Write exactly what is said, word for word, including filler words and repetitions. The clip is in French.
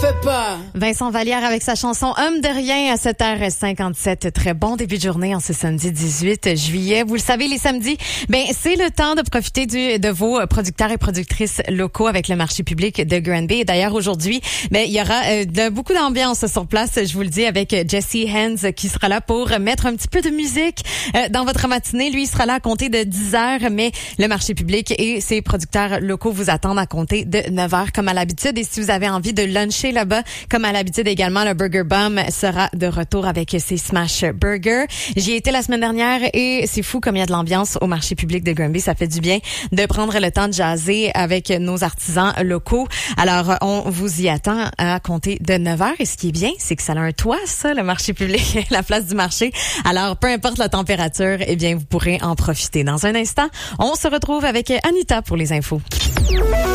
fais pas. Vincent Vallière avec sa chanson Homme de rien à sept heures cinquante-sept. Très bon début de journée en ce samedi dix-huit juillet. Vous le savez, les samedis, ben c'est le temps de profiter du, de vos producteurs et productrices locaux avec le marché public de Granby. Et d'ailleurs, aujourd'hui, ben il y aura euh, de, beaucoup d'ambiance sur place, je vous le dis, avec Jesse Hands qui sera là pour mettre un petit peu de musique euh, dans votre matinée. Lui, il sera là à compter de dix heures, mais le marché public et ses producteurs locaux vous attendent à compter de neuf heures comme à l'habitude. Et si vous avez envie de luncher là-bas, comme à l'habitude également, le Burger Bum sera de retour avec ses Smash Burgers. J'y ai été la semaine dernière et c'est fou comme il y a de l'ambiance au marché public de Granby. Ça fait du bien de prendre le temps de jaser avec nos artisans locaux. Alors, on vous y attend à compter de neuf heures. Et ce qui est bien, c'est que ça a un toit, ça, le marché public, la place du marché. Alors, peu importe la température, eh bien, vous pourrez en profiter. Dans un instant, on se retrouve avec Anita pour les infos.